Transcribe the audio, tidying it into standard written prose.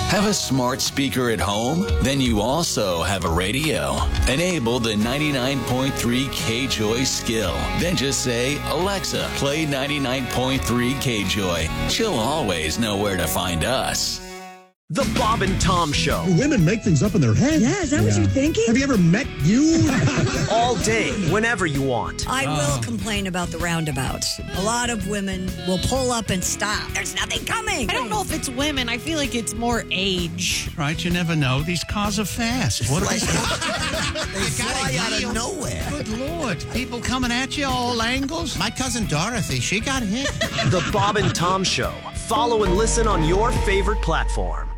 Have a smart speaker at home? Then you also have a radio. Enable the 99.3 KJOY skill. Then just say, Alexa, play 99.3 KJOY. She'll always know where to find us. The Bob and Tom Show. Women make things up in their head. Yeah, is that what you're thinking? Have you ever met you? All day, whenever you want. I will complain about the roundabouts. A lot of women will pull up and stop. There's nothing coming. I don't know if it's women. I feel like it's more age. Right, you never know. These cars are fast. What They fly out of nowhere. Good Lord. People coming at you all angles. My cousin Dorothy, she got hit. The Bob and Tom Show. Follow and listen on your favorite platform.